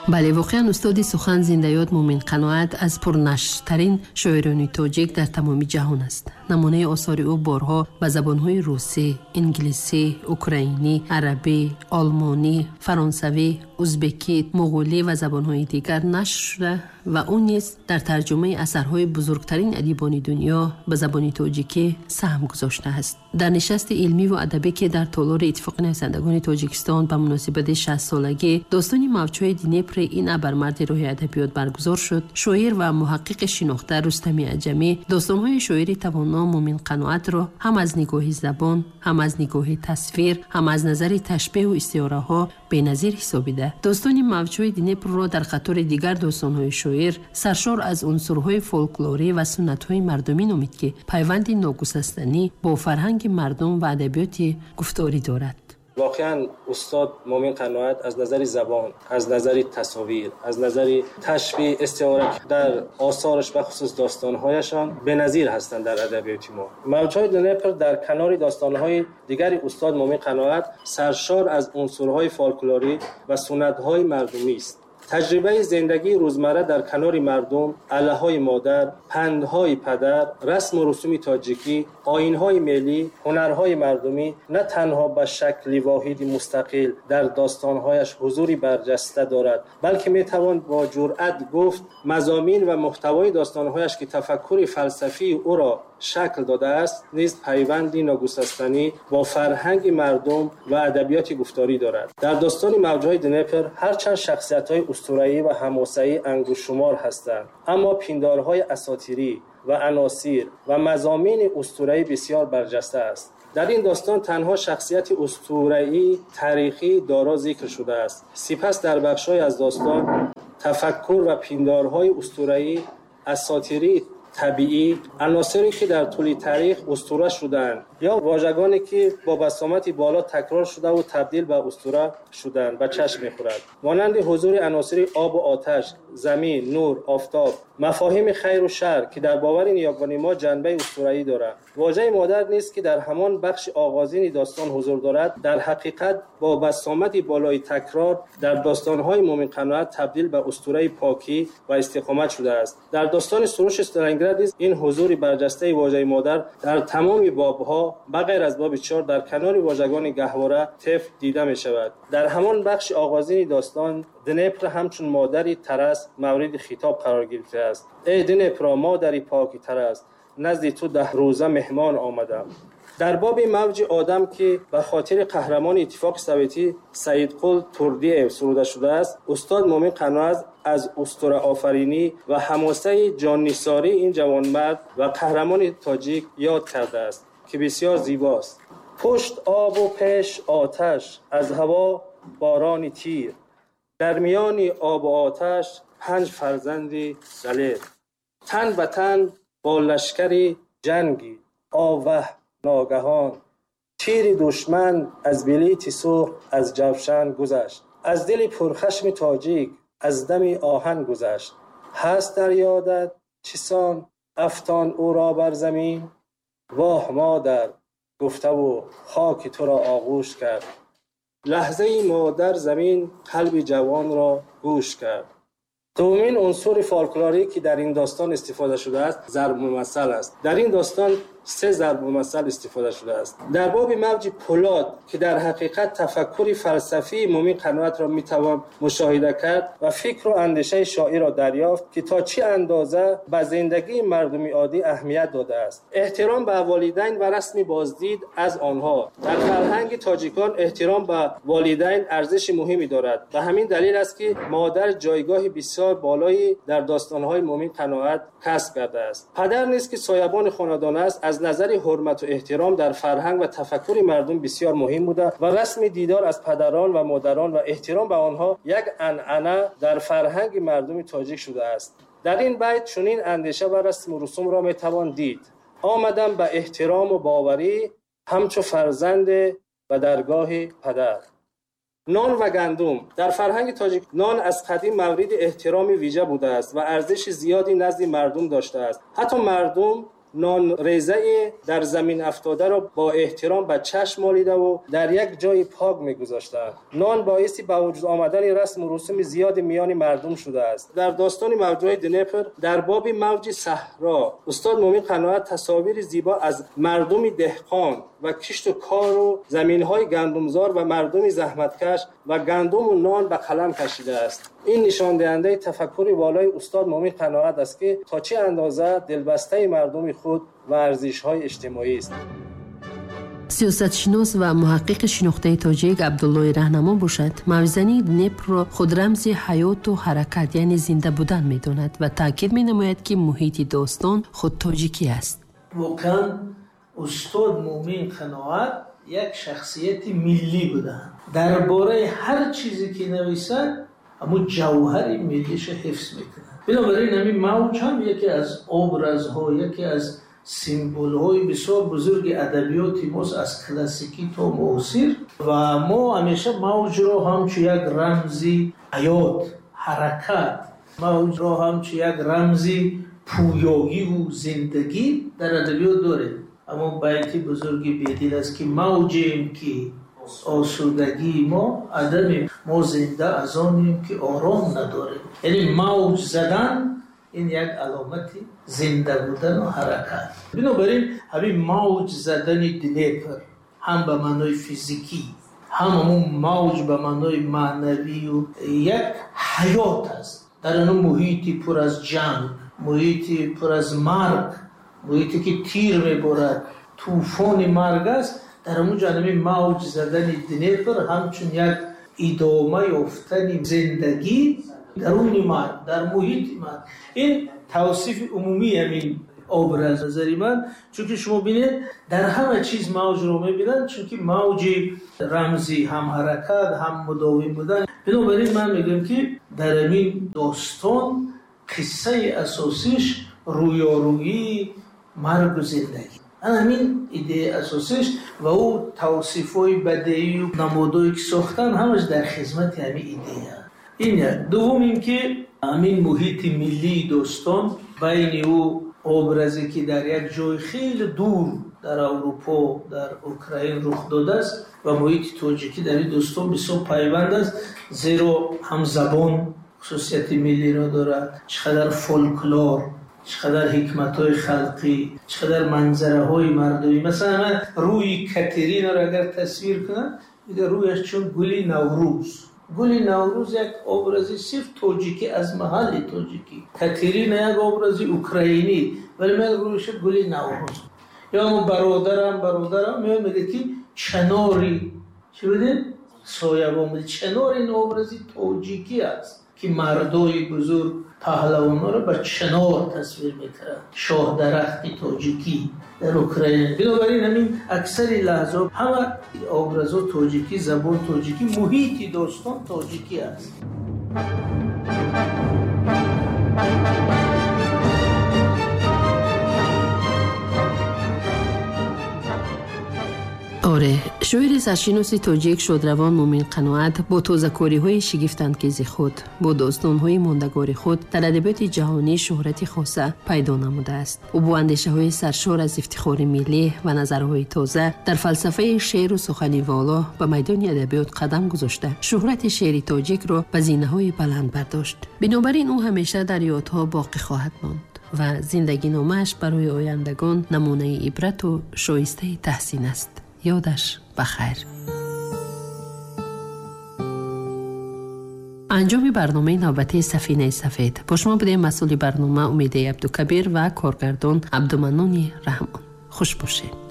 بله، واقعا استاد سخن زنده یاد مومن قناعت از پرنشرترین شاعران تاجیک در تمام جهان است. نمونه آثار او بارها به زبانهای روسی، انگلیسی، اوکراینی، عربی، آلمانی، فرانسوی، ازبکی، مغولی و زبانهای دیگر نشر شده و اون نیز در ترجمه اثرهای بزرگترین ادیبان دنیا به زبان تاجیکی سهم گذاشته است. در نشست علمی و ادبی که در تالار اتفاق نویسندگان تاجیکستان به مناسبت 60 سالگی داستان موج‌های دنیپر این ابرمرد راه ادبیات برگزار شد، شاعر و محقق شناخته رستمی عجمی داستان‌های شاعری توانا مومن قناعت را هم از نگاه زبان، هم از نگاه تصویر، هم از نظر تشبیه و استعاره‌ها بی‌نظیر حسابیده. داستان موج‌های دنیپر را در قطار دیگر داستان‌های شاعر سرشار از عنصرهای فولکلوری و سنت‌های مردمی نامید که پیوند ناگسستنی با فرهنگ مردم و ادبیات گفتاری دارد. واقعا استاد مومن قناعت از نظر زبان، از نظر تصاویر، از نظر تشبیه، استعاره در آثارش و خصوص داستان‌هایشان بی‌نظیر هستند در ادبیات ما. موج‌های دنیپر در کنار داستان‌های دیگر استاد مومن قناعت سرشار از عنصرهای فولکلوری و سنت‌های مردمی است. تجربه زندگی روزمره در کنار مردم، الههای مادر، پندهای پدر، رسم و رسوم تاجیکی، آیین‌های ملی، هنرهای مردمی نه تنها به شکلی واحدی مستقل در داستان‌هایش حضوری برجسته دارد، بلکه می‌توان با جرأت گفت مضامین و محتوای داستان‌هایش که تفکر فلسفی او را شکل داده است نیز پیوندی ناگسستنی با فرهنگ مردم و ادبیات گفتاری دارد. در داستان موج‌های دنیپر هرچند شخصیت‌های اسطوره‌ای و حماسه‌ای انگشت‌شمار هستند، اما پیندارهای اساطیری و عناصر و مضامین اسطوره‌ای بسیار برجسته است. در این داستان تنها شخصیت اسطوره‌ای تاریخی دارا ذکر شده است. سپس در بخش‌های از داستان تفکر و پیندارهای اسطوره‌ای، اساطیری، طبیعی، عناصری که در طول تاریخ اسطوره شدند یا واژگانی که با بسامتی بالا تکرار شده و تبدیل به اسطوره شدند به چشم می‌خورد، مانند حضور عناصر آب و آتش، زمین، نور، آفتاب، مفاهیم خیر و شر که در باور نیاکان ما جنبه اسطوره‌ای دارند. واژه مادر نیست که در همان بخش آغازین داستان حضور دارد، در حقیقت با بسامتی بالای تکرار در داستان‌های مومن قناعت تبدیل به اسطوره پاکی و استقامت شده است. در داستان سروش استالینگراد این حضور برجسته واژه مادر در تمام باب‌ها بغیر از باب 4 در کنار واژگان گهواره، طفل دیده می‌شود. در همان بخش آغازین داستان دنیپر همچون مادری ترس مورد خطاب قرار گرفته است. ای دنیپر، مادری پاکی ترس، نزد تو 10 روزه مهمان آمدم. در باب موج آدم که به خاطر قهرمان اتفاق سویتی سید قل توردیف سروده شده است، استاد مومن قناعت از اسطوره آفرینی و حماسه جان نثاری این جوانمرد و قهرمان تاجیک یاد کرده است که بسیار زیباست. پشت آب و پیش آتش، از هوا باران تیر، در میان آب و آتش 5 فرزند دلیر، تن به تن با لشکر جنگی، آوه ناگهان تیر دشمن از بلیت سرخ از جوشن گذشت، از دل پرخشم تاجیک از دم آهن گذشت. هست در یادت چسان افتان او را بر زمین، واه مادر گفته و خاک تو را آغوش کرد، لحظه ای مادر زمین قلب جوان را گوش کرد. دومین عنصر فولکلوری که در این داستان استفاده شده است ضرب المثل است. در این داستان 3 ضرب المثل استفاده شده است. در باب موج پولاد که در حقیقت تفکر فلسفی مومن قناعت را میتوان مشاهده کرد و فکر و اندیشه شاعر را دریافت که تا چه اندازه به زندگی مردمی عادی اهمیت داده است. احترام به والدین و رسم بازدید از آنها. در فرهنگ تاجیکان احترام به والدین ارزش مهمی دارد. به همین دلیل است که مادر جایگاه بسیار بالایی در داستان‌های مومن قناعت کسب کرده است. پدر نیز که سایبان خاندان است، از نظر حرمت و احترام در فرهنگ و تفکر مردم بسیار مهم بوده و رسم دیدار از پدران و مادران و احترام به آنها یک عنعنه در فرهنگ مردم تاجیک شده است. در این بیت چنین اندیشه و رسم و رسوم را میتوان دید: آمدم به احترام و باوری، همچو فرزند و درگاه پدر. نان و گندم در فرهنگ تاجیک نان از قدیم مورد احترام ویژه بوده است و ارزش زیادی نزد مردم داشته است. حتی مردم نان ریزه در زمین افتاده را با احترام به چشم مالیده و در یک جای پاک می‌گذاشتند. نان باعث به وجود آمدن رسم و رسوم زیاد میان مردم شده است. در داستان موج‌های دنیپر در باب موج صحرا استاد مومن قناعت تصاویر زیبا از مردم دهقان و کشت و کار و زمین‌های گندمزار و مردم زحمتکش و گندم و نان به قلم کشیده است. این نشان دهنده تفکر والای استاد مومن قناعت است که تا چه اندازه دلبسته مردم خود و ارزش‌های اجتماعی است. سیاستشناس و محقق شناخته تاجیک عبدالله رهنما باشد، موزنی دنیپر را خود رمز حیات و حرکت یعنی زنده بودن می‌داند و تاکید می‌نماید که محیط داستان خود تاجیکی است. واقعاً استاد مومن قناعت یک شخصیت ملی بودند. درباره هر چیزی که نویسند اما جوهر ملیش حفظ میکنند. بنابراین همین موج هم یکی از ابرزها، یکی از سیمبول‌های بسیار بزرگ ادبیات ماست، از کلاسیکی تا معاصر، و ما همیشه موج را همچون یک رمزی حیات، حرکت، موج را همچون یک رمزی پویایی و زندگی در ادبیات داریم. اما بیتی بزرگی بیدید است که موجیم که آسودگی ما عدمیم، ما زنده از آنیم که آرام نداریم. یعنی موج زدن این یک علامت زنده بودن و حرکت. بنابراین همین موج زدن دنیپر هم به معنای فیزیکی، همون موج به معنای معنوی و یک حیات است در اون محیطی پر از جنگ، محیطی پر از مرگ، محیطی که تیر میبرد، طوفان مرگ است. در همون جانب موج زدن دنیپر همچون یک ادامه یافتن زندگی در اون مرگ، در محیط مرگ. این توصیف عمومی همین ابراز نظری من، چون که شما بینید در همه چیز موج رو میبینن، چون که موج رمزی هم حرکت هم مداوم بودن. بنابراین من میگم که در این داستان قصه اساسیش رویارویی مرگ و زندگی، همین ایده اساسیش و او توصیفای بدیعی و نمادایی که ساختن همش در خدمت همین ایده. این دوم این که همین محیط ملی داستان بین او ابرزی که در یک جای خیلی دور در اروپا، در اوکراین رخ داده است و محیط تاجیکی در این داستان بسیار پیوند است، زیرا هم زبان خصوصیت ملی را دارد، چقدر فولکلور، چقدر حکمت‌های خلقی، چقدر منظره‌های مردمی. مثلا روی کاترین را اگر تصویر کنن میگه رویش چون گلی نوروز. گلی نوروز یک ابرازی صرف تاجیکی از محل تاجیکی، کاترین یک ابرازی اوکراینی، ولی میگه رویش گلی نوروز. یا اون برادرم میگه که چناری چی بوده؟ سایبان. چنار این ابرازی تاجیکی است که مردای بزرگ پهلوانا رو به چنار تصویر میکنن، شاه درختی تاجیکی در اوکراین. بنابراین همین اکثر لحظات همه ابرزا تاجیکی، زبان تاجیکی، محیط داستان تاجیکی است. آره، شاعر سرشناس تاجیک شادروان مومن قناعت با تازه‌کاری‌های شگفت‌انگیز خود با داستان‌های ماندگار خود در ادبیات جهانی شهرت خاصه پیدا نموده است. او با اندیشه‌های سرشار از افتخار ملی و نظرهای تازه در فلسفه شعر و سخن والا به میدان ادبیات قدم گذاشته، شهرت شعر تاجیک را به زینه‌های بلند برداشت. بنابراین او همیشه در یادها باقی خواهد ماند و زندگی نامه‌اش برای آیندگان نمونه عبرت و شایسته تحسین است. یادش بخیر. انجام برنامه نوبتی سفینه سفید با شما بوده مسئول برنامه امیده عبدالکبیر و کارگردان عبدالمنون رحمان. خوش باشید.